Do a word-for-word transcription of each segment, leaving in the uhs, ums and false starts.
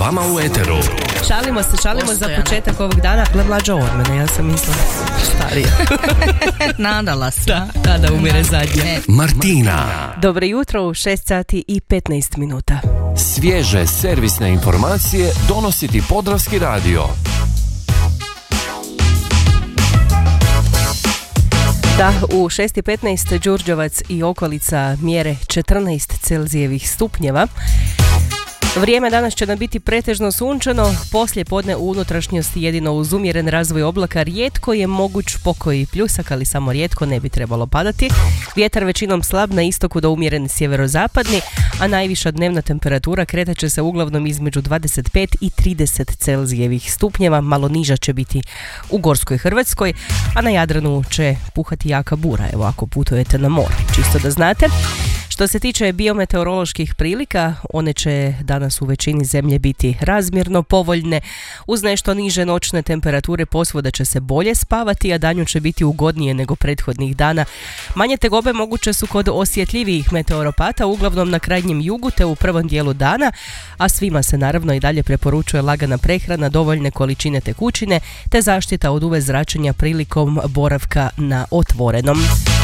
vama u eteru. Šalimo se, šalimo Postojano. za početak ovog dana. Gle, mlađa od mene, ja sam mislila starija. Nadala se. Da, da, da umire zadnje. E, Martina. Dobro jutro u šest sati i petnaest minuta. Svježe servisne informacije donosi ti Podravski radio. Da, u šest i petnaest Đurđevac i okolica mjere četrnaest Celzijevih stupnjeva. Vrijeme danas će nam biti pretežno sunčano, poslije podne u unutrašnjosti jedino uz umjeren razvoj oblaka rijetko je moguć pokoji pljusak, ali samo rijetko, ne bi trebalo padati. Vjetar većinom slab, na istoku do umjeren sjeverozapadni, a najviša dnevna temperatura kretat će se uglavnom između dvadeset pet i trideset Celzijevih stupnjeva, malo niža će biti u Gorskoj Hrvatskoj, a na Jadranu će puhati jaka bura, evo ako putujete na more, čisto da znate. Što se tiče biometeoroloških prilika, one će danas u većini zemlje biti razmjerno povoljne. Uz nešto niže noćne temperature posvuda će se bolje spavati, a danju će biti ugodnije nego prethodnih dana. Manje tegobe moguće su kod osjetljivijih meteoropata, uglavnom na krajnjem jugu te u prvom dijelu dana, a svima se naravno i dalje preporučuje lagana prehrana, dovoljne količine tekućine te zaštita od U V zračenja prilikom boravka na otvorenom.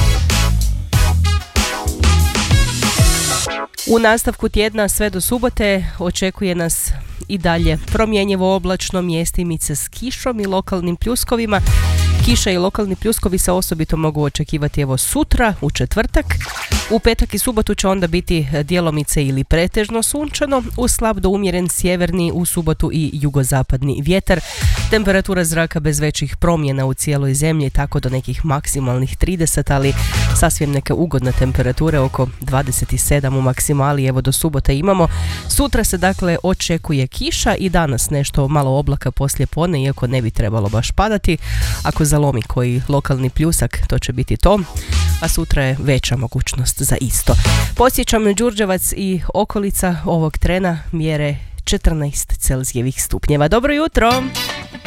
U nastavku tjedna sve do subote očekuje nas i dalje promjenjivo oblačno, mjestimice s kišom i lokalnim pljuskovima. Kiša i lokalni pljuskovi se osobito mogu očekivati evo sutra, u četvrtak. U petak i subotu će onda biti djelomice ili pretežno sunčano, uz slab do umjeren sjeverni u subotu i jugozapadni vjetar. Temperatura zraka bez većih promjena u cijeloj zemlji, tako do nekih maksimalnih trideset, ali sasvim neke ugodne temperature oko dvadeset sedam u maksimali, evo do subote imamo. Sutra se dakle očekuje kiša i danas nešto malo oblaka poslije podne, iako ne bi trebalo baš padati. Ako zalomi koji lokalni pljusak, to će biti to, a sutra je veća mogućnost za isto. Podsjećam, Đurđevac i okolica ovog trena mjere četrnaest Celzijevih stupnjeva. Dobro jutro!